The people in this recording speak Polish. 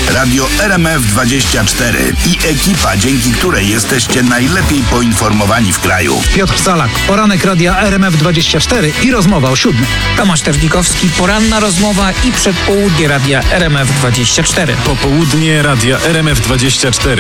Radio RMF24 i ekipa, dzięki której jesteście najlepiej poinformowani w kraju. Piotr Salak, poranek Radia RMF24 i rozmowa o 7. Tomasz Terzgikowski, poranna rozmowa i przedpołudnie Radia RMF24. Popołudnie Radia RMF24.